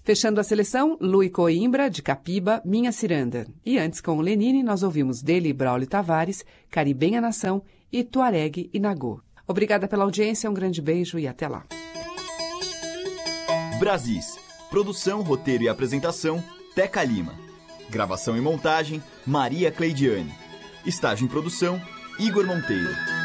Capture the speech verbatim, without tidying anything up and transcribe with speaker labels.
Speaker 1: Fechando a seleção, Lui Coimbra, de Capiba, Minha Ciranda. E antes, com o Lenine, nós ouvimos dele Braulio Tavares, Caribenha Nação e Tuareg e Nagô. Obrigada pela audiência, um grande beijo e até lá.
Speaker 2: Brasis. Produção, roteiro e apresentação, Teca Lima. Gravação e montagem, Maria Cleidiane. Estágio em produção, Igor Monteiro.